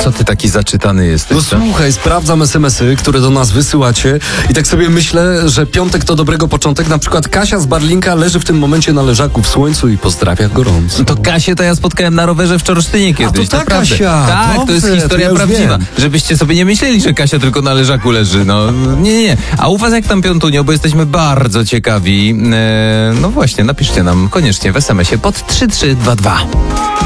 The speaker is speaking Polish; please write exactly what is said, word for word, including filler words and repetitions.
Co ty taki zaczytany jesteś? No co? słuchaj, sprawdzam es em esy, które do nas wysyłacie i tak sobie myślę, że piątek to dobrego początek. Na przykład Kasia z Barlinka leży w tym momencie na leżaku w słońcu i pozdrawia gorąco. To Kasię to ja spotkałem na rowerze w Czorosztynie kiedyś. A to ta naprawdę. Kasia. Tak, Dobrze, to jest to historia ja już prawdziwa. wiem. Żebyście sobie nie myśleli, że Kasia tylko na leżaku leży. No nie, nie, nie. A u was jak tam, Piątunio, bo jesteśmy bardzo ciekawi. E, no właśnie, napiszcie nam koniecznie w es em esie pod trzy trzy dwa dwa.